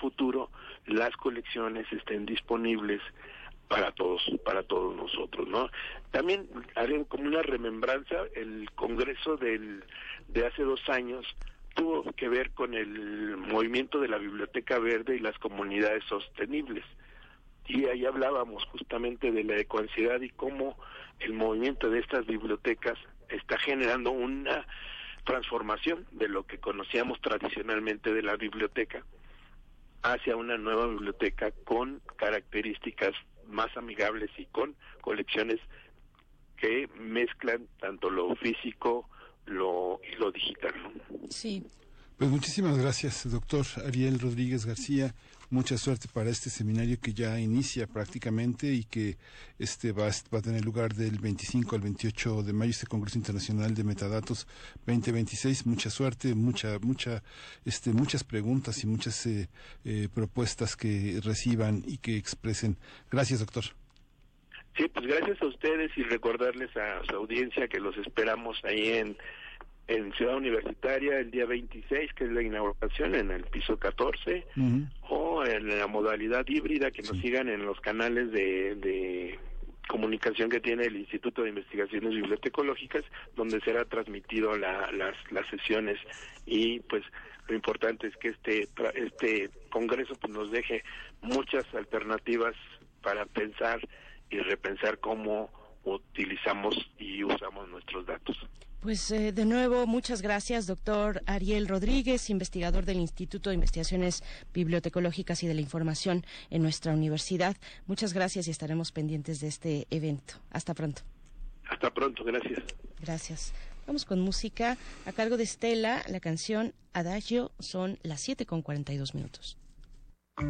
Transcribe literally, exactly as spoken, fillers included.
futuro las colecciones estén disponibles para todos, para todos nosotros, ¿no? También haré como una remembranza, el Congreso del de hace dos años tuvo que ver con el movimiento de la Biblioteca Verde y las comunidades sostenibles. Y ahí hablábamos justamente de la ecoansiedad y cómo el movimiento de estas bibliotecas está generando una transformación de lo que conocíamos tradicionalmente de la biblioteca hacia una nueva biblioteca con características más amigables y con colecciones que mezclan tanto lo físico lo y lo digital, ¿no? Sí. Pues muchísimas gracias, doctor Ariel Rodríguez García. Mucha suerte para este seminario que ya inicia prácticamente y que este va, va a tener lugar del veinticinco al veintiocho de mayo, este Congreso Internacional de Metadatos veinte veintiséis. Mucha suerte, mucha, mucha, este, muchas preguntas y muchas eh, eh, propuestas que reciban y que expresen. Gracias, doctor. Sí, pues gracias a ustedes y recordarles a su audiencia que los esperamos ahí en en Ciudad Universitaria el día veintiséis, que es la inauguración, en el piso catorce, uh-huh. o en la modalidad híbrida, que nos sí. sigan en los canales de, de comunicación que tiene el Instituto de Investigaciones Bibliotecológicas, donde será transmitido la, las, las sesiones. Y pues lo importante es que este este congreso pues nos deje muchas alternativas para pensar y repensar cómo utilizamos y usamos nuestros datos. Pues eh, de nuevo, muchas gracias, doctor Ariel Rodríguez, investigador del Instituto de Investigaciones Bibliotecológicas y de la Información en nuestra universidad. Muchas gracias y estaremos pendientes de este evento. Hasta pronto. Hasta pronto, gracias. Gracias. Vamos con música a cargo de Estela, la canción Adagio. Son las siete con cuarenta y dos minutos.